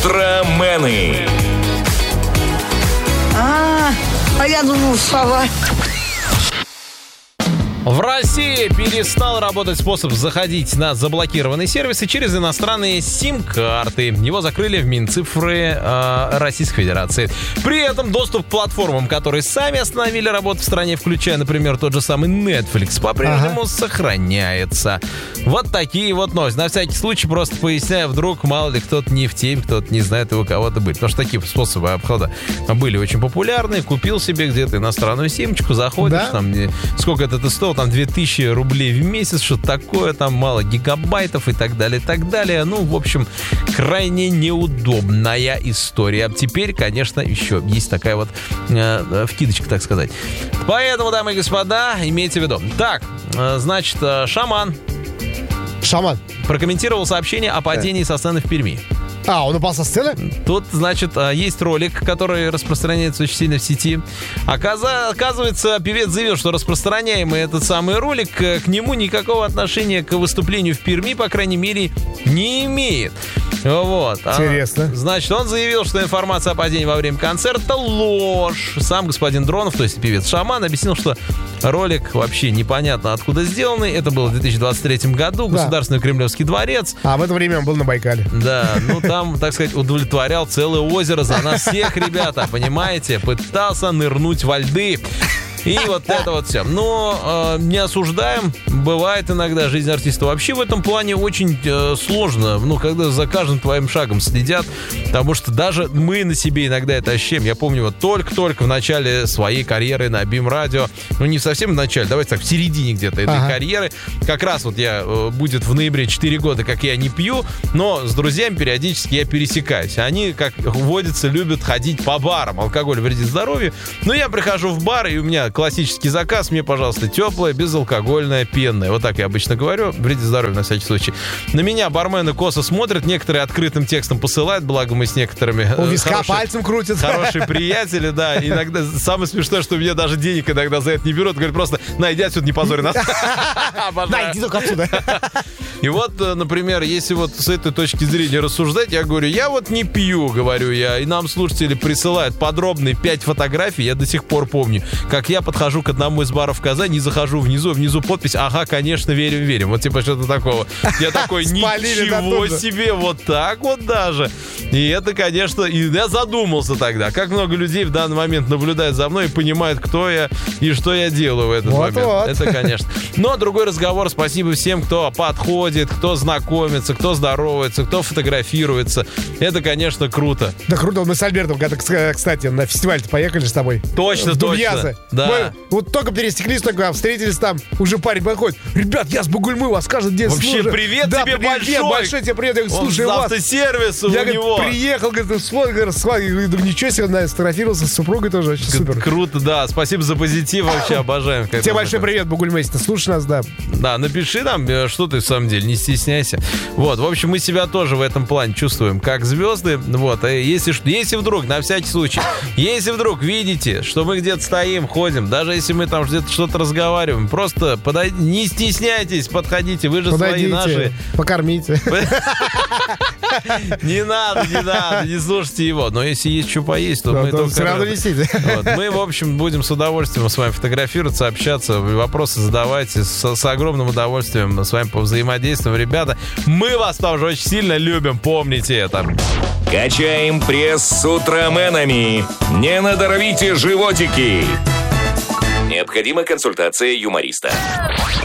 Утромены. А я думал, сова. В России перестал работать способ заходить на заблокированные сервисы через иностранные сим-карты. Его закрыли в Минцифры Российской Федерации. При этом доступ к платформам, которые сами остановили работу в стране, включая, например, тот же самый Netflix, по-прежнему сохраняется. Вот такие вот новости. На всякий случай просто поясняю, вдруг мало ли кто-то не в теме, кто-то не знает, и у кого-то были. Потому что такие способы обхода были очень популярны. Купил себе где-то иностранную симочку, заходишь, там сколько это стоило, там 2000 рублей в месяц, что-то такое, там мало гигабайтов и так далее, и так далее. Ну, в общем, крайне неудобная история. Теперь, конечно, еще есть такая вот вкидочка, так сказать. Поэтому, дамы и господа, имейте в виду. Так, значит, Шаман прокомментировал сообщение о падении со сцены в Перми. Он упал со сцены? Тут, значит, есть ролик, который распространяется очень сильно в сети. Оказывается, певец заявил, что распространяемый этот самый ролик к нему никакого отношения к выступлению в Перми, по крайней мере, не имеет. Вот. Интересно. Значит, он заявил, что информация о падении во время концерта — ложь. Сам господин Дронов, то есть певец Шаман, объяснил, что ролик вообще непонятно откуда сделанный. Это было в 2023 году. Государственный Кремлевский дворец. А в это время он был на Байкале. Да, ну там, так сказать, удовлетворял целое озеро за нас всех, ребята, понимаете? Пытался нырнуть во льды. И вот это вот все. Но не осуждаем. Бывает иногда жизнь артиста вообще в этом плане очень сложно. Ну, когда за каждым твоим шагом следят. Потому что даже мы на себе иногда это ощущаем. Я помню, вот только-только в начале своей карьеры на БИМ-радио, ну, не совсем в начале, давайте так, в середине где-то этой карьеры. Как раз вот будет в ноябре 4 года, как я не пью, но с друзьями периодически я пересекаюсь. Они, как водится, любят ходить по барам. Алкоголь вредит здоровью. Но я прихожу в бар, и у меня классический заказ: мне, пожалуйста, теплое, безалкогольное, пенное. Вот так я обычно говорю, вредит здоровью на всякий случай. На меня бармены косо смотрят, некоторые открытым текстом посылают, благо мы с некоторыми у виска пальцем крутят. Хорошие приятели, да. Иногда самое смешное, что мне даже денег иногда за это не берут. Говорят просто: найди отсюда, не позорь нас. Найди только отсюда. И вот, например, если вот с этой точки зрения рассуждать, я говорю, я вот не пью, говорю я, и нам слушатели присылают подробные 5 фотографий, я до сих пор помню, как я подхожу к одному из баров в Казани, захожу внизу подпись: ага, конечно, верим. Вот типа что-то такого. Я такой: ничего себе, вот так вот даже. И это, конечно, и я задумался тогда, как много людей в данный момент наблюдают за мной и понимают, кто я и что я делаю в этот момент. Это, конечно. Но другой разговор. Спасибо всем, кто подходит, кто знакомится, кто здоровается, кто фотографируется. Это, конечно, круто. Да, круто. Мы с Альбертом, кстати, на фестиваль-то поехали с тобой. Точно. Да. Мы вот только пересеклись, только встретились там, уже парень подходит: ребят, я с Бугульмы, вас каждый день слушаю. Вообще, привет тебе большой. Большой тебе привет. Я говорю, слушай, он с автосервиса у него. Приехал, говорит, свой, ничего себе, сфотографировался с супругой тоже, очень супер. Круто, да, спасибо за позитив, вообще обожаем. Тебе большой привет, Бугульмы, если ты слушаешь нас, да. Да, напиши нам, что ты в самом деле, не стесняйся. Вот, в общем, мы себя тоже в этом плане чувствуем как звезды. Вот, если вдруг, на всякий случай, если вдруг видите, что мы где-то стоим, ходим, даже если мы там где-то что-то разговариваем, просто не стесняйтесь, подходите, вы же свои наши. Покормите. Не надо, не слушайте его. Но если есть что поесть, то мы только все равно висите. Мы, в общем, будем с удовольствием с вами фотографироваться, общаться, вопросы задавайте. С огромным удовольствием с вами повзаимодействуем. Ребята, мы вас тоже очень сильно любим, помните это. Качаем пресс с утроменами. Не надорвите животики. Необходима консультация юмориста.